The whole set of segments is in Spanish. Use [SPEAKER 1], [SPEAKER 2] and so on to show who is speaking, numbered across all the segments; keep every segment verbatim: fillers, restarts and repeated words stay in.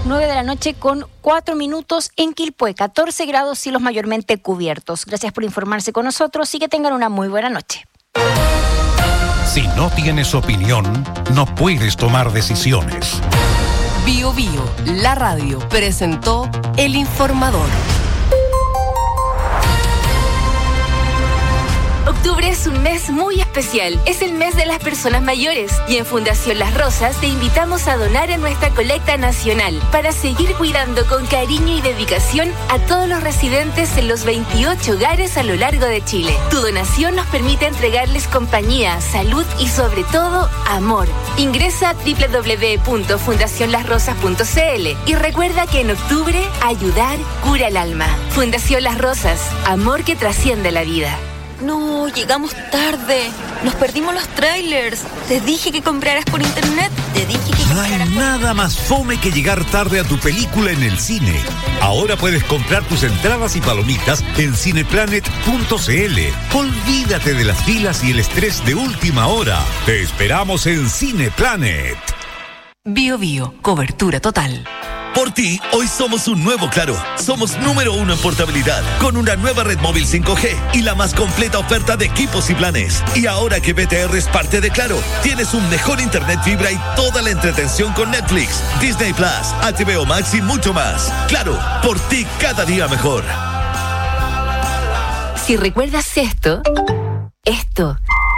[SPEAKER 1] nueve de la noche con cuatro minutos en Quilpué, catorce grados, cielos mayormente cubiertos. Gracias por informarse con nosotros y que tengan una muy buena noche.
[SPEAKER 2] Si no tienes opinión, no puedes tomar decisiones.
[SPEAKER 3] Bio Bio, la radio, presentó El Informador.
[SPEAKER 4] Octubre es un mes muy especial, es el mes de las personas mayores y en Fundación Las Rosas te invitamos a donar en nuestra colecta nacional para seguir cuidando con cariño y dedicación a todos los residentes en los veintiocho hogares a lo largo de Chile. Tu donación nos permite entregarles compañía, salud y sobre todo amor. Ingresa a doble u doble u doble u punto fundación las rosas punto c l y recuerda que en octubre ayudar cura el alma. Fundación Las Rosas, amor que trasciende la vida.
[SPEAKER 5] No, llegamos tarde. Nos perdimos los trailers. Te dije que compraras por internet. Te dije que
[SPEAKER 6] No hay nada más fome que llegar tarde a tu película en el cine. Ahora puedes comprar tus entradas y palomitas en cineplanet punto c l. Olvídate de las filas y el estrés de última hora. Te esperamos en Cineplanet.
[SPEAKER 3] Bio Bio, cobertura total.
[SPEAKER 7] Por ti, hoy somos un nuevo Claro. Somos número uno en portabilidad, con una nueva red móvil cinco G y la más completa oferta de equipos y planes. Y ahora que B T R es parte de Claro, tienes un mejor internet fibra y toda la entretención con Netflix, Disney Plus, H B O Max y mucho más. Claro, por ti cada día mejor.
[SPEAKER 4] Si recuerdas esto, esto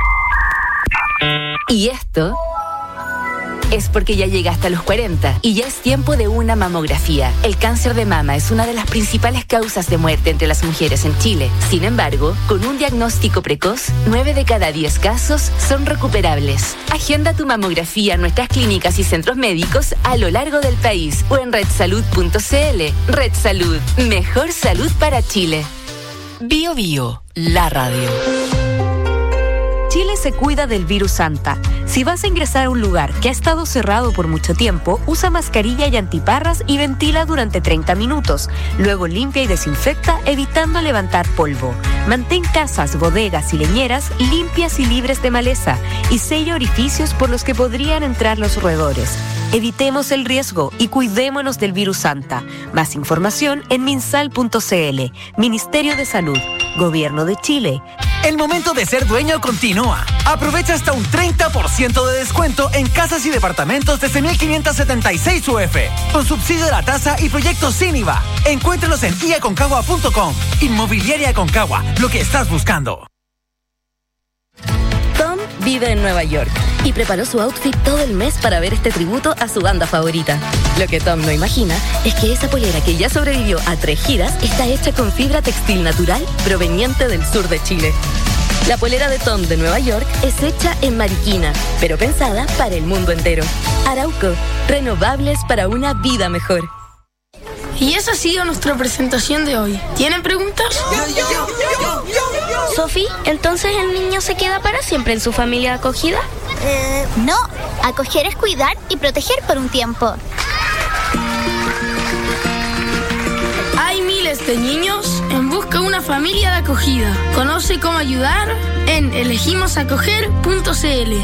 [SPEAKER 4] y esto, es porque ya llegaste a los cuarenta y ya es tiempo de una mamografía. El cáncer de mama es una de las principales causas de muerte entre las mujeres en Chile. Sin embargo, con un diagnóstico precoz, nueve de cada diez casos son recuperables. Agenda tu mamografía en nuestras clínicas y centros médicos a lo largo del país o en red salud punto c l. Red Salud, mejor salud para Chile.
[SPEAKER 3] Bio Bio, la radio.
[SPEAKER 8] Chile se cuida del virus Santa. Si vas a ingresar a un lugar que ha estado cerrado por mucho tiempo, usa mascarilla y antiparras y ventila durante treinta minutos. Luego limpia y desinfecta, evitando levantar polvo. Mantén casas, bodegas y leñeras limpias y libres de maleza y sella orificios por los que podrían entrar los roedores. Evitemos el riesgo y cuidémonos del virus Santa. Más información en minsal punto c l. Ministerio de Salud. Gobierno de Chile.
[SPEAKER 9] El momento de ser dueño continúa. Aprovecha hasta un treinta por ciento de descuento en casas y departamentos desde mil quinientos setenta y seis U F, con subsidio de la tasa y proyectos sin I V A. Encuéntralos en i a concagua punto com. Inmobiliaria Aconcagua, lo que estás buscando.
[SPEAKER 10] Tom vive en Nueva York y preparó su outfit todo el mes para ver este tributo a su banda favorita. Lo que Tom no imagina es que esa polera que ya sobrevivió a tres giras está hecha con fibra textil natural proveniente del sur de Chile. La polera de Tom de Nueva York es hecha en Mariquina, pero pensada para el mundo entero. Arauco, renovables para una vida mejor.
[SPEAKER 11] Y esa ha sido nuestra presentación de hoy. ¿Tienen preguntas?
[SPEAKER 12] Sofi, ¿entonces el niño se queda para siempre en su familia acogida?
[SPEAKER 13] Eh, no, acoger es cuidar y proteger por un tiempo.
[SPEAKER 11] Hay miles de niños en busca de una familia de acogida. Conoce cómo ayudar en elegimos acoger punto c l.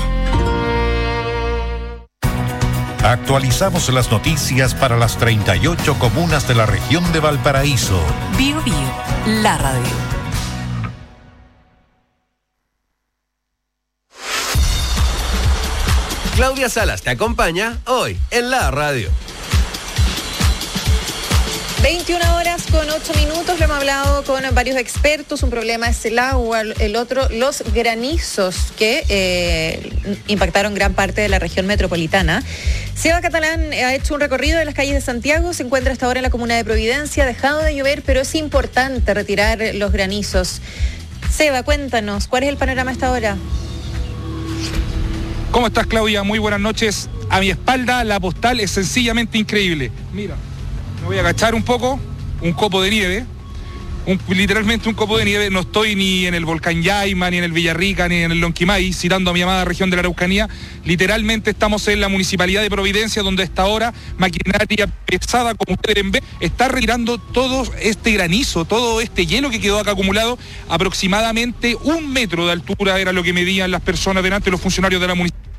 [SPEAKER 2] Actualizamos las noticias para las treinta y ocho comunas de la región de Valparaíso.
[SPEAKER 3] Bio Bio, la radio.
[SPEAKER 14] Claudia Salas te acompaña hoy en la radio.
[SPEAKER 15] veintiuna horas con ocho minutos, lo hemos hablado con varios expertos. Un problema es el agua, el otro los granizos que eh, impactaron gran parte de la región metropolitana. Seba Catalán ha hecho un recorrido de las calles de Santiago, se encuentra hasta ahora en la comuna de Providencia, ha dejado de llover, pero es importante retirar los granizos. Seba, cuéntanos, ¿cuál es el panorama hasta ahora?
[SPEAKER 16] ¿Cómo estás, Claudia? Muy buenas noches. A mi espalda la postal es sencillamente increíble. Mira. Me voy a agachar un poco, un copo de nieve, un, literalmente un copo de nieve. No estoy ni en el volcán Yaima, ni en el Villarrica, ni en el Lonquimay, citando a mi amada región de la Araucanía. Literalmente estamos en la municipalidad de Providencia, donde a esta hora maquinaria pesada, como ustedes ven, está retirando todo este granizo, todo este hielo que quedó acá acumulado. Aproximadamente un metro de altura era lo que medían las personas delante de los funcionarios de la municipalidad.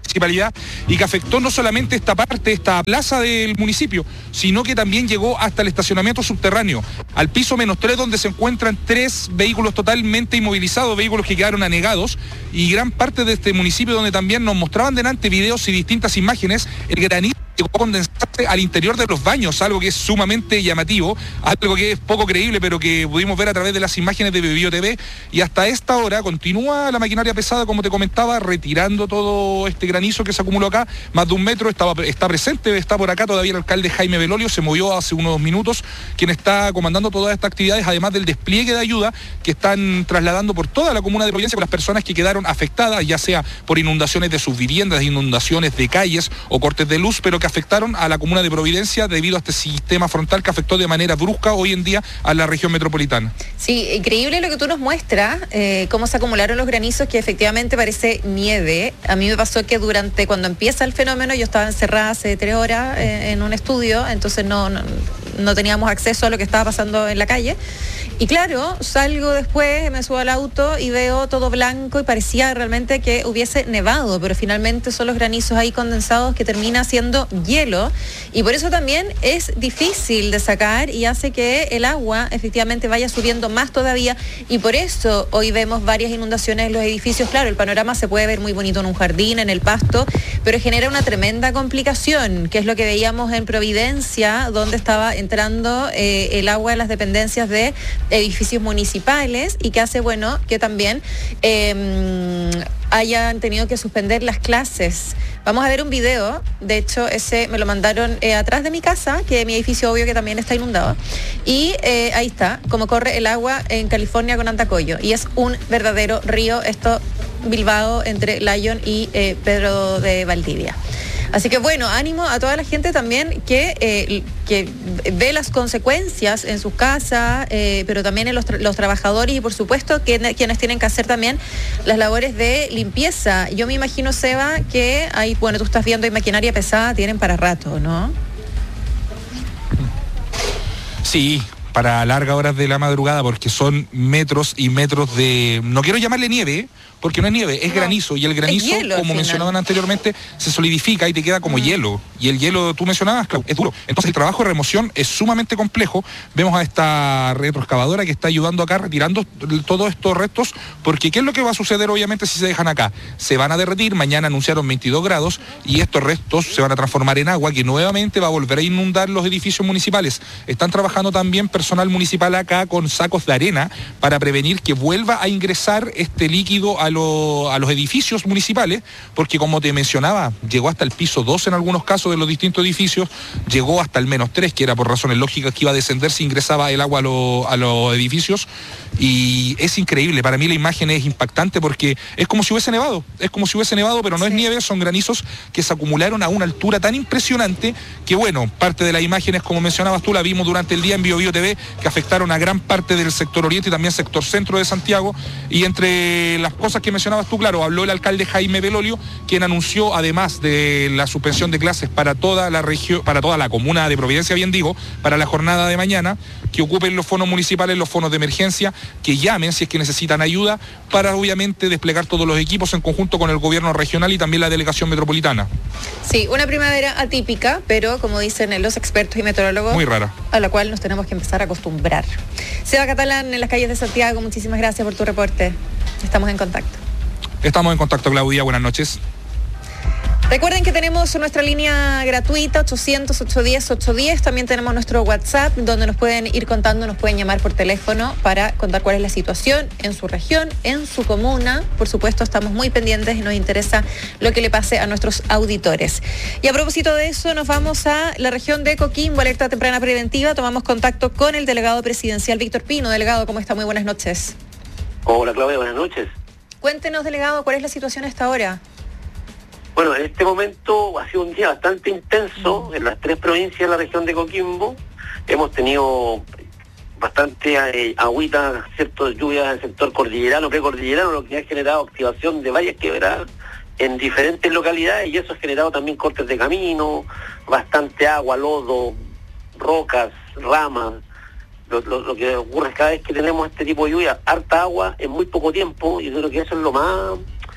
[SPEAKER 16] municipalidad y que afectó no solamente esta parte, esta plaza del municipio, sino que también llegó hasta el estacionamiento subterráneo, al piso menos tres, donde se encuentran tres vehículos totalmente inmovilizados, vehículos que quedaron anegados, y gran parte de este municipio donde también nos mostraban delante videos y distintas imágenes, el granizo llegó a condensarse al interior de los baños, algo que es sumamente llamativo, algo que es poco creíble, pero que pudimos ver a través de las imágenes de Biobío T V, y hasta esta hora continúa la maquinaria pesada, como te comentaba, retirando todo este granizo que se acumuló acá, más de un metro, estaba, está presente, está por acá todavía el alcalde Jaime Belolio, se movió hace unos minutos, quien está comandando todas estas actividades, además del despliegue de ayuda que están trasladando por toda la comuna de Providencia con las personas que quedaron afectadas, ya sea por inundaciones de sus viviendas, inundaciones de calles o cortes de luz, pero que afectaron a la comuna de Providencia debido a este sistema frontal que afectó de manera brusca hoy en día a la región metropolitana.
[SPEAKER 15] Sí, increíble lo que tú nos muestras, eh, cómo se acumularon los granizos, que efectivamente parece nieve. A mí me pasó que durante, cuando empieza el fenómeno, yo estaba encerrada hace tres horas eh, en un estudio, entonces no, no, no teníamos acceso a lo que estaba pasando en la calle. Y claro, salgo después, me subo al auto y veo todo blanco y parecía realmente que hubiese nevado, pero finalmente son los granizos ahí condensados que termina siendo hielo, y por eso también es difícil de sacar y hace que el agua efectivamente vaya subiendo más todavía, y por eso hoy vemos varias inundaciones en los edificios. Claro, el panorama se puede ver muy bonito en un jardín, en el pasto, pero genera una tremenda complicación, que es lo que veíamos en Providencia, donde estaba entrando eh, el agua en las dependencias de edificios municipales, y que hace, bueno, que también eh, hayan tenido que suspender las clases. Vamos a ver un video, de hecho ese me lo mandaron eh, atrás de mi casa, que mi edificio obvio que también está inundado, y eh, ahí está, cómo corre el agua en California con Antacoyo, y es un verdadero río, esto Bilbao entre Lyon y eh, Pedro de Valdivia. Así que bueno, ánimo a toda la gente también que, eh, que ve las consecuencias en sus casas, eh, pero también en los, tra- los trabajadores, y por supuesto que, quienes tienen que hacer también las labores de limpieza. Yo me imagino, Seba, que hay, bueno, tú estás viendo, hay maquinaria pesada, tienen para rato, ¿no?
[SPEAKER 16] Sí, para largas horas de la madrugada, porque son metros y metros de, no quiero llamarle nieve, porque no es nieve, es no, granizo, y el granizo, hielo, como mencionaban anteriormente, se solidifica y te queda como mm. hielo, y el hielo, tú mencionabas, claro, es duro. Entonces el trabajo de remoción es sumamente complejo. Vemos a esta retroexcavadora que está ayudando acá, retirando todos estos restos, porque ¿qué es lo que va a suceder obviamente si se dejan acá? Se van a derretir, mañana anunciaron veintidós grados, y estos restos se van a transformar en agua, que nuevamente va a volver a inundar los edificios municipales. Están trabajando también personal municipal acá con sacos de arena para prevenir que vuelva a ingresar este líquido a a los edificios municipales, porque como te mencionaba, llegó hasta el piso dos en algunos casos de los distintos edificios, llegó hasta el menos tres, que era por razones lógicas que iba a descender si ingresaba el agua a, lo, a los edificios, y es increíble. Para mí la imagen es impactante porque es como si hubiese nevado, es como si hubiese nevado, pero no sí. es nieve, son granizos que se acumularon a una altura tan impresionante que, bueno, parte de las imágenes, como mencionabas tú, la vimos durante el día en Biobío T V, que afectaron a gran parte del sector oriente y también sector centro de Santiago, y entre las cosas que mencionabas tú, claro, habló el alcalde Jaime Belolio, quien anunció, además de la suspensión de clases para toda la región, para toda la comuna de Providencia, bien digo, para la jornada de mañana, que ocupen los fondos municipales, los fondos de emergencia, que llamen si es que necesitan ayuda, para obviamente desplegar todos los equipos en conjunto con el gobierno regional y también la delegación metropolitana.
[SPEAKER 15] Sí, una primavera atípica, pero como dicen los expertos y meteorólogos,
[SPEAKER 16] muy rara,
[SPEAKER 15] a la cual nos tenemos que empezar a acostumbrar. Seba Catalán, en las calles de Santiago, muchísimas gracias por tu reporte. Estamos en contacto.
[SPEAKER 16] Estamos en contacto, Claudia. Buenas noches.
[SPEAKER 15] Recuerden que tenemos nuestra línea gratuita, ochocientos, ochocientos diez, ochocientos diez. También tenemos nuestro WhatsApp, donde nos pueden ir contando, nos pueden llamar por teléfono para contar cuál es la situación en su región, en su comuna. Por supuesto, estamos muy pendientes y nos interesa lo que le pase a nuestros auditores. Y a propósito de eso, nos vamos a la región de Coquimbo, alerta temprana preventiva. Tomamos contacto con el delegado presidencial, Víctor Pino. Delegado, ¿cómo está? Muy buenas noches.
[SPEAKER 17] Hola, Claudia, buenas noches.
[SPEAKER 15] Cuéntenos, delegado, ¿cuál es la situación a esta hora?
[SPEAKER 17] Bueno, en este momento ha sido un día bastante intenso en las tres provincias de la región de Coquimbo. Hemos tenido bastante eh, agüita, ciertas lluvias en el sector cordillerano, precordillerano, lo que ha generado activación de varias quebradas en diferentes localidades, y eso ha generado también cortes de camino, bastante agua, lodo, rocas, ramas. Lo, lo, lo que ocurre es cada vez que tenemos este tipo de lluvia, harta agua en muy poco tiempo, y yo creo que eso es lo más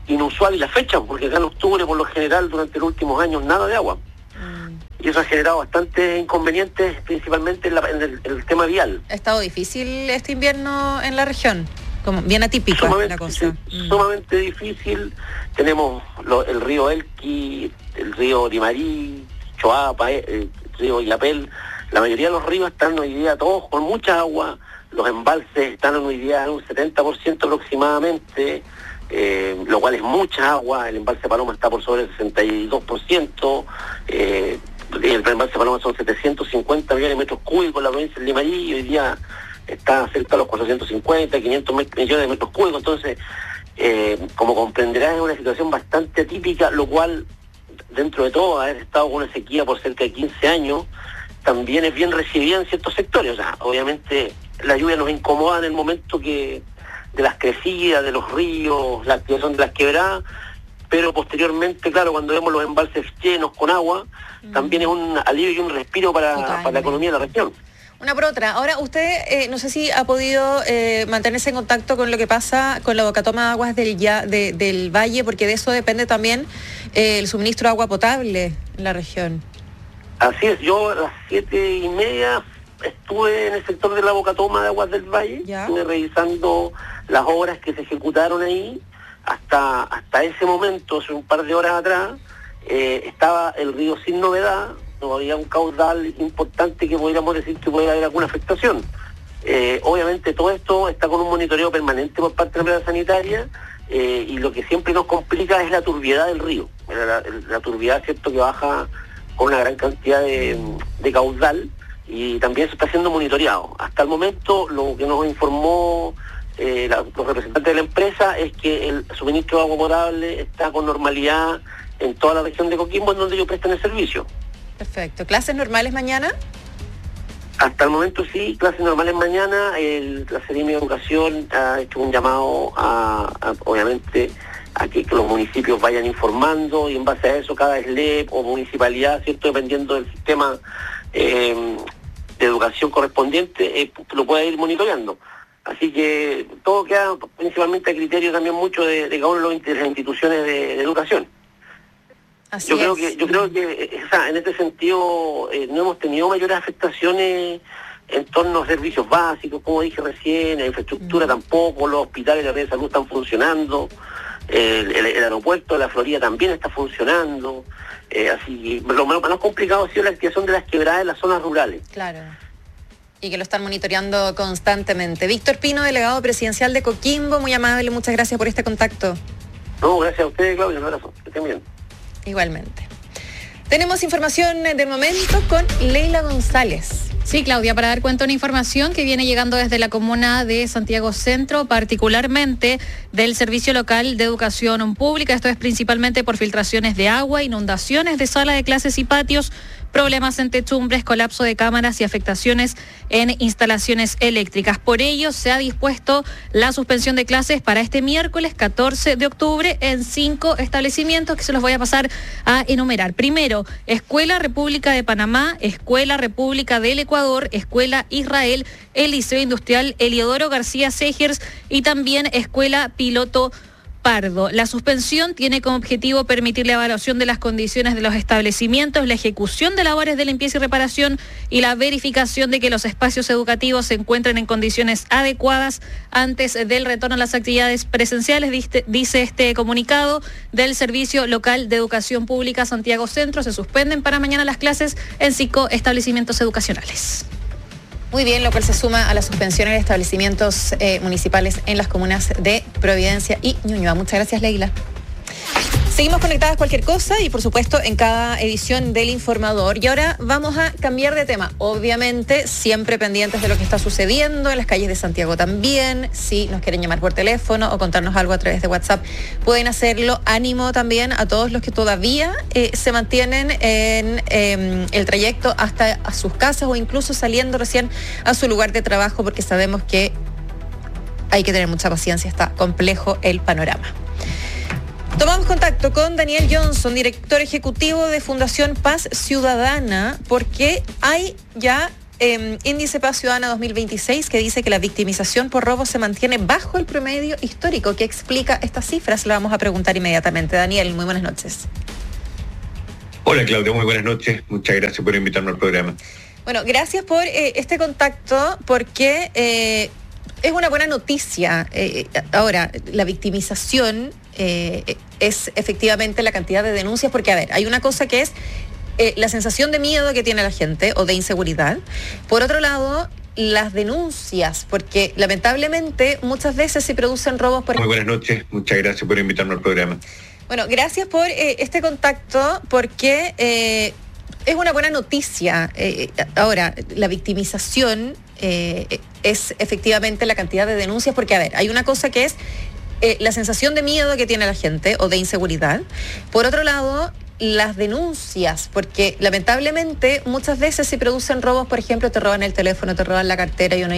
[SPEAKER 17] inusual y la fecha, porque acá en octubre por lo general durante los últimos años nada de agua. Mm. Y eso ha generado bastantes inconvenientes, principalmente en, la, en, el, en el tema vial.
[SPEAKER 15] Ha estado difícil este invierno en la región, como bien atípico la cosa.
[SPEAKER 17] Sí, mm. Sumamente difícil. Tenemos lo, el río Elqui, el río Limarí, Choapa, eh, el río Illapel. La mayoría de los ríos están hoy día todos con mucha agua. Los embalses están hoy día en un setenta por ciento aproximadamente. Eh, lo cual es mucha agua. El embalse Paloma está por sobre el sesenta y dos por ciento, eh, el embalse Paloma son setecientos cincuenta millones de metros cúbicos, la provincia de Limarí hoy día está cerca de los cuatrocientos cincuenta, quinientos millones de metros cúbicos. Entonces, eh, como comprenderás, es una situación bastante atípica, lo cual, dentro de todo, haber estado con una sequía por cerca de quince años, también es bien recibida en ciertos sectores. O sea, obviamente la lluvia nos incomoda en el momento que de las crecidas, de los ríos, la activación de las quebradas, pero posteriormente, claro, cuando vemos los embalses llenos con agua, mm. también es un alivio y un respiro para, para la economía de la región.
[SPEAKER 15] Una por otra. Ahora, usted, eh, no sé si ha podido eh, mantenerse en contacto con lo que pasa con la bocatoma de aguas del, ya, de, del valle, porque de eso depende también eh, el suministro de agua potable en la región.
[SPEAKER 17] Así es, yo a las siete y media estuve en el sector de la bocatoma de aguas del valle, ¿ya? Estuve revisando las obras que se ejecutaron ahí. Hasta hasta ese momento, hace un par de horas atrás, eh, estaba el río sin novedad, no había un caudal importante que pudiéramos decir que pudiera haber alguna afectación. Eh, obviamente todo esto está con un monitoreo permanente por parte de la empresa sanitaria, eh, y lo que siempre nos complica es la turbiedad del río, la, la, la turbiedad, cierto, que baja con una gran cantidad de, de caudal, y también se está siendo monitoreado. Hasta el momento, lo que nos informó eh, la, los representantes de la empresa es que el suministro de agua potable está con normalidad en toda la región de Coquimbo, en donde ellos prestan el servicio.
[SPEAKER 15] Perfecto. ¿Clases normales mañana?
[SPEAKER 17] Hasta el momento sí, clases normales mañana. El, la Seremi de Educación ha hecho un llamado a, a obviamente, a que, que los municipios vayan informando, y en base a eso cada S L E P o municipalidad, cierto, dependiendo del sistema eh, de educación correspondiente, eh, lo pueda ir monitoreando. Así que todo queda principalmente a criterio también mucho de, de cada uno de las instituciones de, de educación.
[SPEAKER 15] Así
[SPEAKER 17] yo
[SPEAKER 15] es.
[SPEAKER 17] creo que yo creo que o sea, en este sentido eh, no hemos tenido mayores afectaciones en torno a servicios básicos, como dije recién, la infraestructura mm. tampoco, los hospitales y la red de salud están funcionando, el, el, el aeropuerto de la Florida también está funcionando, eh, así lo más, lo más complicado ha sido la activación de las quebradas en las zonas rurales.
[SPEAKER 15] Claro. Y que lo están monitoreando constantemente. Víctor Pino, delegado presidencial de Coquimbo, muy amable, muchas gracias por este contacto.
[SPEAKER 17] No, gracias a ustedes, Claudio, un abrazo, que estén bien.
[SPEAKER 15] Igualmente. Tenemos información del momento con Leila González.
[SPEAKER 18] Sí, Claudia, para dar cuenta de una información que viene llegando desde la comuna de Santiago Centro, particularmente del Servicio Local de Educación Pública. Esto es principalmente por filtraciones de agua, inundaciones de sala de clases y patios, problemas en techumbres, colapso de cámaras y afectaciones en instalaciones eléctricas. Por ello, se ha dispuesto la suspensión de clases para este miércoles catorce de octubre en cinco establecimientos que se los voy a pasar a enumerar. Primero, Escuela República de Panamá, Escuela República del Ecuador, Escuela Israel, el Liceo Industrial Eliodoro García Segers y también Escuela Piloto Pardo. La suspensión tiene como objetivo permitir la evaluación de las condiciones de los establecimientos, la ejecución de labores de limpieza y reparación y la verificación de que los espacios educativos se encuentren en condiciones adecuadas antes del retorno a las actividades presenciales, dice este comunicado del Servicio Local de Educación Pública Santiago Centro. Se suspenden para mañana las clases en cinco establecimientos educacionales.
[SPEAKER 15] Muy bien, lo cual se suma a la suspensión de establecimientos eh, municipales en las comunas de Providencia y Ñuñoa. Muchas gracias, Leila. Seguimos conectadas cualquier cosa y por supuesto en cada edición del Informador. Y ahora vamos a cambiar de tema. Obviamente siempre pendientes de lo que está sucediendo en las calles de Santiago también. Si nos quieren llamar por teléfono o contarnos algo a través de WhatsApp, pueden hacerlo. Ánimo también a todos los que todavía eh, se mantienen en eh, el trayecto hasta a sus casas o incluso saliendo recién a su lugar de trabajo, porque sabemos que hay que tener mucha paciencia, está complejo el panorama. Tomamos contacto con Daniel Johnson, director ejecutivo de Fundación Paz Ciudadana, porque hay ya eh, índice Paz Ciudadana dos mil veintiséis que dice que la victimización por robo se mantiene bajo el promedio histórico. ¿Qué explica estas cifras? Le vamos a preguntar inmediatamente. Daniel, muy buenas noches.
[SPEAKER 19] Hola Claudia, muy buenas noches. Muchas gracias por invitarme al programa.
[SPEAKER 15] Bueno, gracias por eh, este contacto porque eh, es una buena noticia. Eh, ahora, la victimización eh, es efectivamente la cantidad de denuncias porque, a ver, hay una cosa que es Eh, la sensación de miedo que tiene la gente o de inseguridad. Por otro lado, las denuncias, porque lamentablemente muchas veces se producen robos por...
[SPEAKER 19] Muy buenas noches, muchas gracias por invitarme al programa.
[SPEAKER 15] Bueno, gracias por eh, este contacto porque eh, es una buena noticia. Eh, ahora, la victimización eh, es efectivamente la cantidad de denuncias porque, a ver, hay una cosa que es eh, la sensación de miedo que tiene la gente o de inseguridad. Por otro lado, las denuncias, porque lamentablemente muchas veces se producen robos, por ejemplo, te roban el teléfono, te roban la cartera y uno